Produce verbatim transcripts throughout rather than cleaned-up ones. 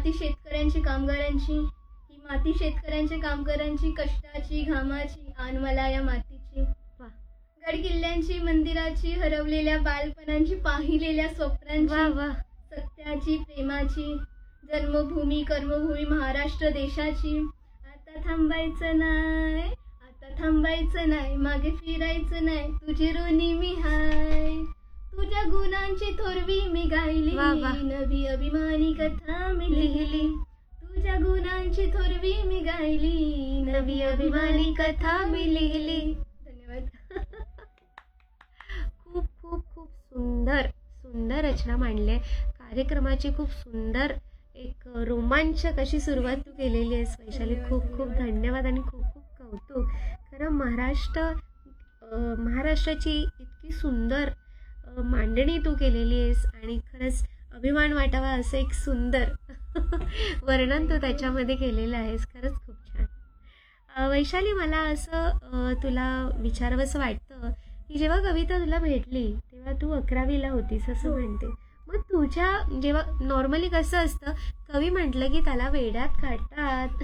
माती शेतकऱ्यांची कामगारांची, ही माती शेतकऱ्यांची कामगारांची कष्टाची घामाची आण मला या मातीची. वा गडकिल्ल्यांची मंदिराची हरवलेल्या बालपणांची पाहिलेल्या वा स्वप्नांची वा सत्याची प्रेमाची जन्मभूमी कर्मभूमी महाराष्ट्र देशाची. आता थांबायचं नाही, आता थांबायचं नाही, मागे फिरायचं नाही, तुझी ऋणी मी हाय. तुझ्या गुणांची थोरवी मी गायली, वा, वा. नवी अभिमानी कथा मी लिहिली. तुझ्या गुणांची थोरवी मी गायली, नवी अभिमानी कथा मी लिहिली. धन्यवाद. खूप खूप खूप सुंदर सुंदर रचना मांडली. कार्यक्रमाची खूप सुंदर एक रोमांचक अशी सुरुवात तू केलेली आहेस वैशाली. खूप खूप धन्यवाद आणि खूप खूप कौतुक. खरं महाराष्ट्र अ, महाराष्ट्राची इतकी सुंदर अ, मांडणी तू केलेली आहेस आणि खरंच अभिमान वाटावा असं एक सुंदर वर्णन तू त्याच्यामध्ये केलेलं आहेस. खरंच खूप छान. अ, वैशाली मला असं अ, तुला विचारावंसं वाटतं की जेव्हा कविता तुला भेटली तेव्हा तू अकरावीला होतीस असं हो. म्हणते. मग तुझ्या जेव्हा नॉर्मली कसं असतं कवी म्हटलं की त्याला वेड्यात काढतात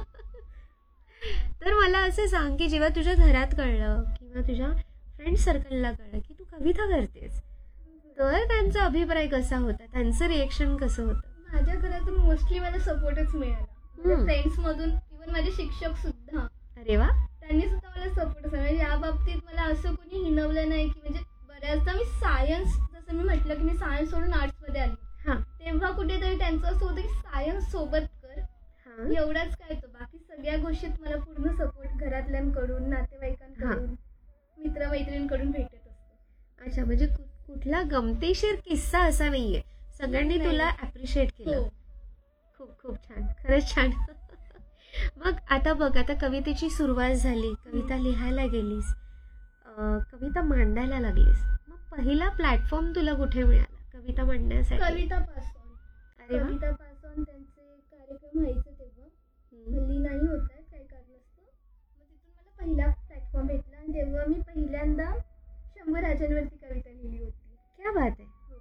तर मला असं सांग की जेव्हा तुझ्या घरात कळलं किंवा तुझ्या फ्रेंड सर्कलला कळलं की तू कविता करतेस तर त्यांचा अभिप्राय कसा होता, त्यांचं रिएक्शन कसं होतं? माझ्या घरातून मोस्टली मला सपोर्टच मिळाला. माझ्या हम्म. फ्रेंड्स मधून इव्हन माझे शिक्षक सुद्धा, अरे वा. त्यांनी सुद्धा मला सपोर्ट केला. म्हणजे या बाबतीत मला असं कोणी हिणवलं नाही की म्हणजे बऱ्याचदा मी सायन्स, जसं मी म्हटलं की मी सायन्स सोडून आर्ट्समध्ये आली, हां तेव्हा कुठेतरी त्यांचं असं होतं की सायन्स सोबत कर, हां एवढाच काय तो, बाकी सगळ्या गोष्टीत मला पूर्ण सपोर्ट घरातल्यांकडून, नातेवाईकांकडून, मित्रमैत्रिणींकडून भेटत असतो. अच्छा, म्हणजे कु- कुठला गमतीशीर किस्सा असा नाहीये, सगळ्यांनी नाही. तुला अप्रिशिएट केलं. हो. खूप खूप छान, खरंच छान. मग आता बघ, आता कवितेची सुरुवात झाली, कविता लिहायला गेलीस, अं, कविता मांडायला लागलीस, मग पहिला प्लॅटफॉर्म तुला कुठे मिळाला कविता मांडण्यासाठी? कविता पासॉन अरे वा. कविता पासॉन त्यांचे कार्यक्रम व्हायचे तेव्हा, हम्म. हल्ली नाही होत आहेत काही कारणास्तव. मग तिथून मला पहिला प्लॅटफॉर्म भेटला आणि तेव्हा मी पहिल्यांदा शंभू राजांवरती कविता लिहिली होती. क्या बात आहे. हो.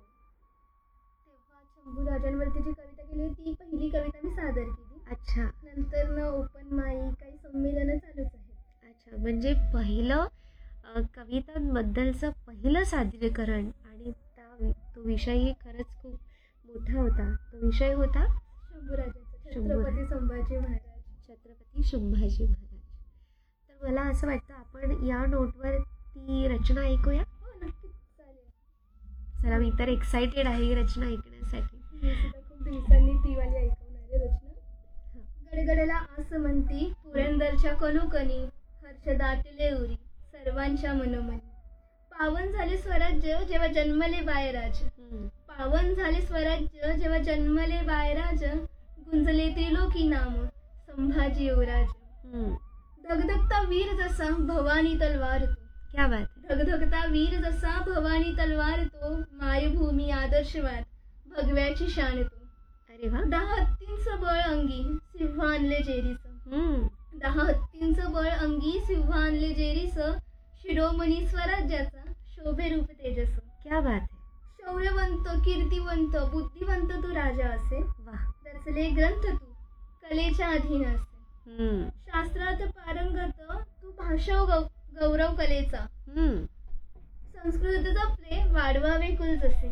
तेव्हा शंभू राजांवरती जी कविता केली होती ती पहिली कविता मी सादर केली. अच्छा नंतर न ओपन माईक, काही संमेलनं चालूच आहेत. अच्छा, म्हणजे पहिलं अं, कवितांबद्दलचं पहिलं सादरीकरण आणि त्या वि- तो विषयही खरंच खूप मोठा होता. तो विषय होता शंभू राजांचा, शंभू छत्रपती संभाजी महाराज. छत्रपती संभाजी महाराज. तर मला असं वाटतं आपण या नोटवर ती रचना ऐकूया. हो नक्कीच चालेल. चला, मी तर एक्सायटेड आहे ही रचना ऐकण्यासाठी. मी सुद्धा खूप दिवसांनी ती वाली ऐकवणार आहे रचना. गडगडला आस म्हणती पुरंदरच्या कणोकणी, हर्ष दाटले उरी सर्वांच्या मनोमनी. पावन झाले स्वराज्य जेव्हा जन्मले बायराज, हम्म. पावन झाले स्वराज्य जेव्हा जन्मले बायराज, गुंजले त्रिलोकी नाम संभाजी युवराज. हम्म. धगधगता वीर जसा भवानी तलवार तो, क्या बात आहे. धगधगता वीर जसा भवानी तलवार तो, मायभूमी आदर्शवाद भगव्याची शान तो. अरे वा. दहा हत्तींचं बळ अंगी सिंह आणले जेरीस, हम्म. दहा हत्तींचं बळ अंगी सिंह आणले जेरीस, शिरोमणी स्वराज्याचा शोभे रूप तेजस. क्या बात आहे. शौर्यवंत कीर्तिवंत बुद्धिवंत तू राजा असे, वा. रचले ग्रंथ तू कलेच्या अधीन असे. हम्म. शास्त्रात पारंगत तू भाषव गौ गौरव कलेचा, हम्म. संस्कृत जपले वाढवावे कुल जसे.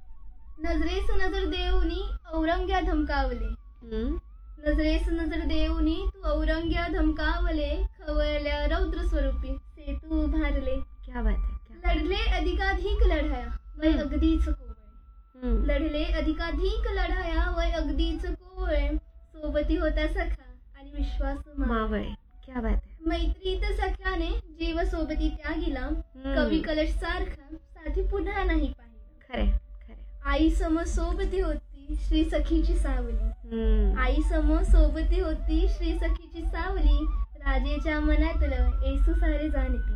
नजरेस नजर देऊनी औरंग्या धमकावले, हम्म. नजरेस नजर देऊनी तू औरंग्या धमकावले, खवळल्या रौद्र स्वरूपी सेतू उभारले. क्या बात आहे. क्या. लढले अधिकाधिक लढाया वय हम्म. अगदीच कोवळे, हम्म. लढले अधिकाधिक लढाया वय अगदीच कोवळे. सोबती होता सखा आणि विश्वास मावळे. मावळे. क्या बात आहे. मैत्रीत सख्याने जीव सोबती त्यागिला, हम्म. कवी कलश सारखा साथी पुन्हा नाही पाहिला. खरे खरे. आई सम सोबती होती श्री सखीची सावली, हम्म. आई सम सोबती होती श्री सखीची सावली. राजेच्या मनातलं येसू सारे जाणते,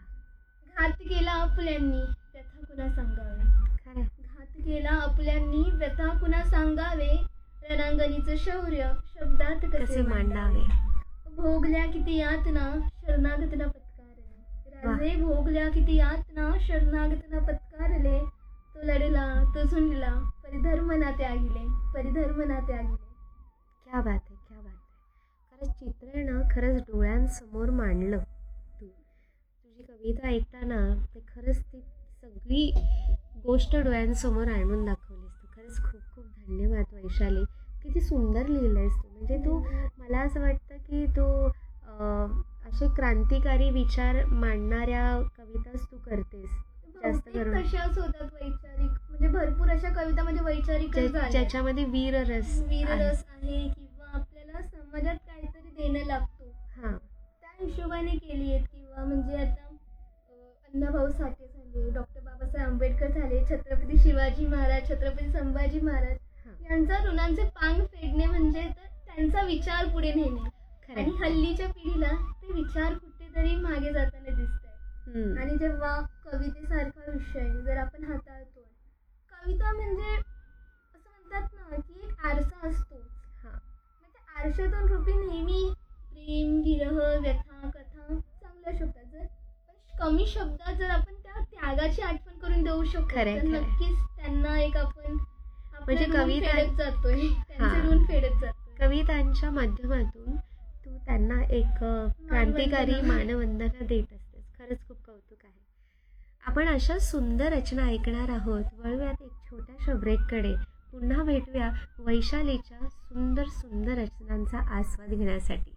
घात केला आपल्यांनी व्यथा कुणा सांगावे. खरे. घात केला आपल्यांनी व्यथा कुणा सांगावे, रणांगणीचं शौर्य शब्दात कसे कसे मांडावे. भोगल्या किती यातना शरणागतना पत्कारले, वा. राजे भोगल्या किती यातना शरणागतना पत्कारले. तो लढला तो झुंजला परिधर्म ना त्यागिले, परिधर्म ना त्यागिले. क्या बात आहे, क्या बात आहे. खरंच चित्र आहे ना, खरंच डोळ्यांसमोर मांडलं तू. तुझी कविता ऐकताना ते खरंच ती सगळी गोष्ट डोळ्यांसमोर आणून दाखवलीस तू. खरंच खूप खूप धन्यवाद वैशाली. किती सुंदर लिहिलं आहेस तू. म्हणजे तू, मला असं वाटतं की तू अं, असे क्रांतिकारी विचार मांडणाऱ्या कविताच तू करतेस जास्त बहुतेक करून, तशाच होतात वैचारिक, म्हणजे भरपूर अशा कविता म्हणजे वैचारिकच ज्या- झाल्या. ज्याच्यामध्ये वीररस आहे. वीररस आहे किंवा आपल्याला समाजात काहीतरी देणं लागतो हां त्या हिशोबाने केली आहेत. किंवा म्हणजे आता अं, अण्णाभाऊ साठे झाले, डॉक्टर बाबासाहेब आंबेडकर झाले, छत्रपती शिवाजी महाराज, छत्रपती संभाजी महाराज हां यांचा ऋणांचे पांग फेडणे म्हणजे तर त्यांचा विचार पुढे नेणे. खरं आणि हल्लीच्या पिढीला ते विचार कुठेतरी मागे जाताना दिसत आहेत. हम्म. आणि जेव्हा कवितेसारखा विषय जर आपण हाताळतोय, कविता म्हणजे असं म्हणतात ना की एक आरसा असतो. हां मग त्या आरशातून रूपी नेहमी प्रेम, विरह, व्यथा, कथा चांगल्या शब्दात जर पण कमी शब्दात जर आपण त्या त्यागाची आठवण करून देऊ शकतो खरंय, तर खरंय. नक्कीच त्यांना एक आपण आपलं म्हणजे ऋण कविता- फेडत जातोय, त्यांचे हां. ऋण फेडत जातोय. कवितांच्या माध्यमातून तू त्यांना एक अ, क्रांतिकारी मानवंदना. मानवंदना देत असतेस. खरंच खूप कौतुक आहे. आपण अशा सुंदर रचना ऐकणार आहोत. वळूयात एक छोट्याशा ब्रेककडे. पुन्हा भेटूया वैशालीच्या सुंदर सुंदर रचनांचा आस्वाद घेण्यासाठी.